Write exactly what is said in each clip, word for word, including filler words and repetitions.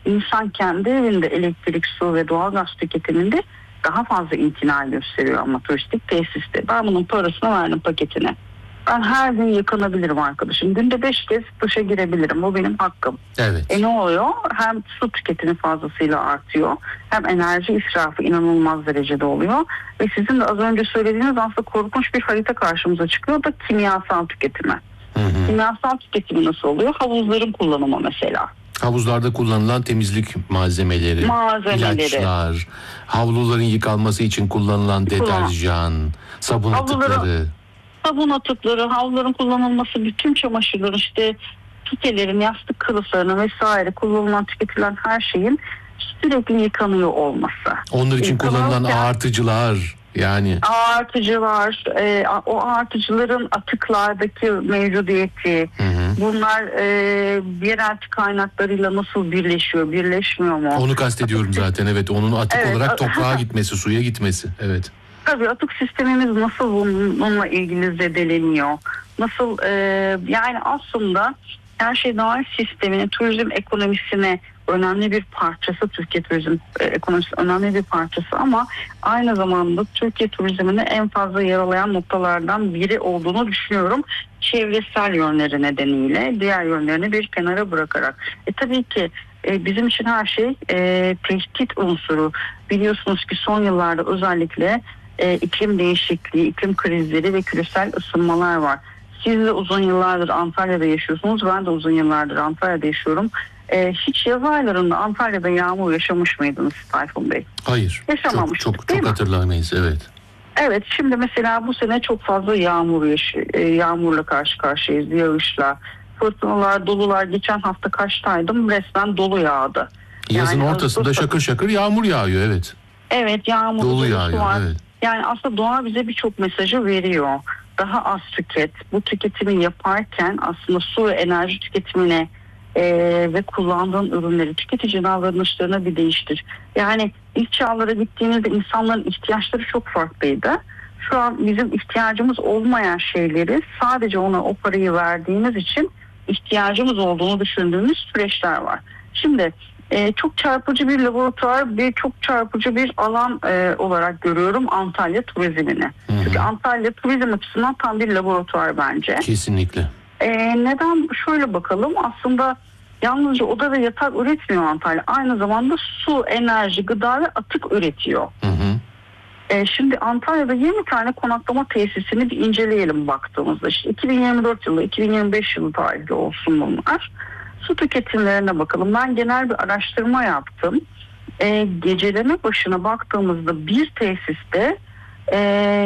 insan kendi evinde elektrik, su ve doğalgaz tüketiminde daha fazla imtina gösteriyor ama turistik tesiste. Ben bunun parasını verdim, paketine. Ben her gün yıkanabilirim arkadaşım. Günde beş kez duşa girebilirim. Bu benim hakkım. Evet. E ne oluyor? Hem su tüketimi fazlasıyla artıyor. Hem enerji israfı inanılmaz derecede oluyor. Ve sizin de az önce söylediğiniz aslında korkunç bir harita karşımıza çıkıyor. O da kimyasal tüketimi. Hı hı. Kimyasal tüketimi nasıl oluyor? Havuzların kullanımı mesela. Havuzlarda kullanılan temizlik malzemeleri, malzemeleri, ilaçlar, havluların yıkanması için kullanılan deterjan, sabun Havluları, atıkları. Sabun atıkları, havluların kullanılması, bütün çamaşırların, işte tutelerin, yastık kılıflarının vesaire kullanılan, tüketilen her şeyin sürekli yıkanıyor olması. Onlar için Yıkanırken, kullanılan ağartıcılar, yani ağartıcı var. E, o ağartıcıların atıklardaki mevcudiyeti, hı hı. bunlar e, yerel kaynaklarıyla nasıl birleşiyor, birleşmiyor mu? Onu kastediyorum atık zaten. Evet, onun atık evet. olarak toprağa gitmesi, suya gitmesi. Evet. Tabii atık sistemimiz nasıl bununla ilgili zedeleniyor? Nasıl e, yani aslında her şey dahil sisteminin, turizm ekonomisine önemli bir parçası, Türkiye turizm e, ekonomisi önemli bir parçası ama aynı zamanda Türkiye turizmini en fazla yaralayan noktalardan biri olduğunu düşünüyorum. Çevresel yönleri nedeniyle, diğer yönlerini bir kenara bırakarak. E tabii ki e, bizim için her şey e, tehdit unsuru. Biliyorsunuz ki son yıllarda özellikle e, iklim değişikliği, iklim krizleri ve küresel ısınmalar var. Siz de uzun yıllardır Antalya'da yaşıyorsunuz. Ben de uzun yıllardır Antalya'da yaşıyorum. Ee, hiç yaz aylarında Antalya'da yağmur yaşamış mıydınız Tayfun Bey? Hayır. Yaşamamıştık, çok, çok, çok hatırlamayız, evet. Evet, şimdi mesela bu sene çok fazla yağmur yaş- yağmurla karşı karşıyayız, yağışla. Fırtınalar, dolular. Geçen hafta Kaş'taydım, resmen dolu yağdı. Yazın yani ortasında Ağustos... şakır şakır yağmur yağıyor, evet. Evet, yağmur, dolu yağıyor, var. Evet. Yani aslında doğa bize birçok mesajı veriyor. Daha az tüket. Bu tüketimi yaparken aslında su ve enerji tüketimine e, ve kullandığın ürünleri, tüketici davranışlarına bir değiştir. Yani ilk çağlara gittiğimizde insanların ihtiyaçları çok farklıydı. Şu an bizim ihtiyacımız olmayan şeyleri sadece ona o parayı verdiğimiz için ihtiyacımız olduğunu düşündüğümüz süreçler var. Şimdi e, çok çarpıcı bir laboratuvar ve çok çarpıcı bir alan e, olarak görüyorum Antalya turizmini. Hı hı. Çünkü Antalya turizm açısından tam bir laboratuvar bence. Kesinlikle. E, neden? Şöyle bakalım, aslında yalnızca oda ve yatak üretmiyor Antalya. Aynı zamanda su, enerji, gıda ve atık üretiyor. Hı hı. E, şimdi Antalya'da yirmi tane konaklama tesisini bir inceleyelim baktığımızda. İşte iki bin yirmi dört yılı, iki bin yirmi beş yılı tarihli olsun bunlar. Su tüketimlerine bakalım. Ben genel bir araştırma yaptım. E, geceleme başına baktığımızda bir tesiste e,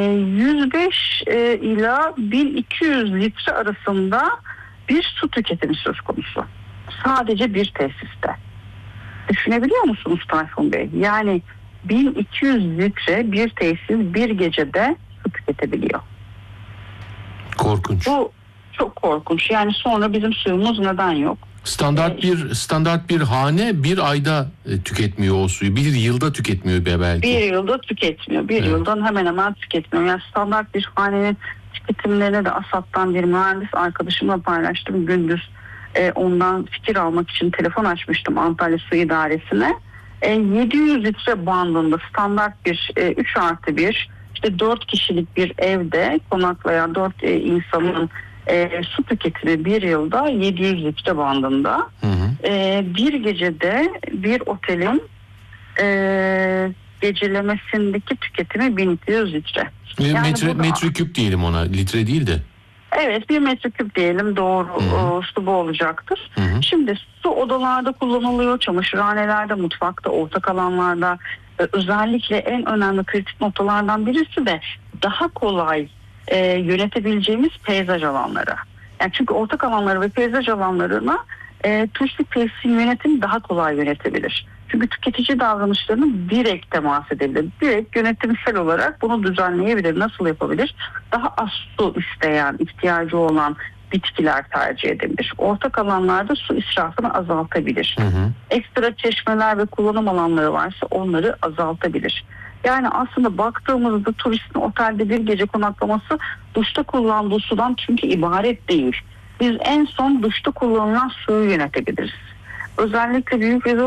yüz beş e, ila bin iki yüz litre arasında bir su tüketimi söz konusu. Sadece bir tesiste. Düşünebiliyor musunuz Tayfun Bey? Yani bin iki yüz litre bir tesis bir gecede su tüketebiliyor. Korkunç. Bu çok korkunç. Yani sonra bizim suyumuz neden yok? Standart bir standart bir hane bir ayda tüketmiyor o suyu. Bir yılda tüketmiyor belki. Bir yılda tüketmiyor. Bir evet. yıldan hemen hemen tüketmiyor. Yani standart bir hanenin tüketimlerine de ASAD'dan bir mühendis arkadaşımla paylaştım. Gündüz e, ondan fikir almak için telefon açmıştım Antalya Su İdaresi'ne. E, yedi yüz litre bandında standart bir e, üç artı bir işte dört kişilik bir evde konaklayan dört e, insanın E, su tüketimi bir yılda yedi yüz litre bandında. Hı hı. E, bir gecede bir otelin e, gecelemesindeki tüketimi bin iki yüz litre. Yani metre, metreküp diyelim ona, litre değil de. Evet, bir metreküp diyelim, doğru o, su bu olacaktır. Hı hı. Şimdi su odalarda kullanılıyor, çamaşırhanelerde, mutfakta, ortak alanlarda. E, özellikle en önemli kritik noktalardan birisi de daha kolay E, yönetebileceğimiz peyzaj alanları. Yani çünkü ortak alanları ve peyzaj alanlarına e, turistik tesisin yönetimi daha kolay yönetebilir. Çünkü tüketici davranışlarını direkt temas edebilir. Direkt yönetimsel olarak bunu düzenleyebilir. Nasıl yapabilir? Daha az su isteyen, ihtiyacı olan bitkiler tercih edebilir. Ortak alanlarda su israfını azaltabilir. Hı hı. Ekstra çeşmeler ve kullanım alanları varsa onları azaltabilir. Yani aslında baktığımızda turistin otelde bir gece konaklaması duşta kullandığı sudan çünkü ibaret değil. Biz en son duşta kullanılan suyu yönetebiliriz. Özellikle büyük ve